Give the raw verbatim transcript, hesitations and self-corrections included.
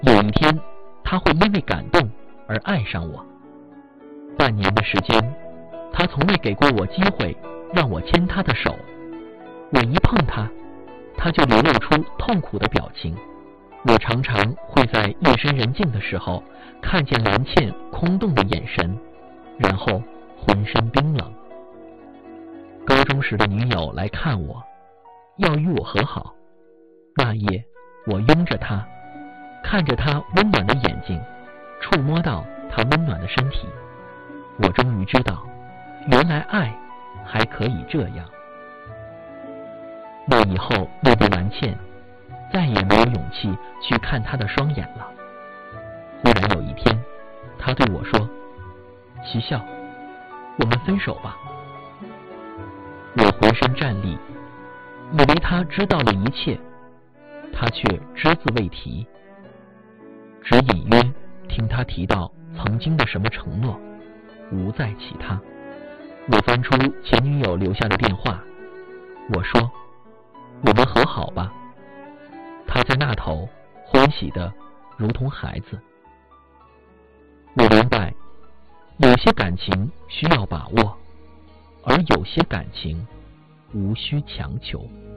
有一天，他会因为感动而爱上我。半年的时间，他从未给过我机会让我牵他的手。我一碰他，他就流露出痛苦的表情。我常常会在夜深人静的时候看见蓝茜空洞的眼神，然后浑身冰冷。高中时的女友来看我，要与我和好。那夜，我拥着她，看着她温暖的眼睛，触摸到她温暖的身体，我终于知道，原来爱还可以这样。那以后，那个蓝茜再也没有勇气去看她的双眼了。忽然有一天，她对我说：“齐笑，我们分手吧。”我回身站立，以为他知道了一切，他却只字未提，只隐约听他提到曾经的什么承诺，无再其他。我翻出前女友留下的电话，我说：“我们和好吧。”他在那头欢喜的如同孩子。我明白，有些感情需要把握，而有些感情无需强求。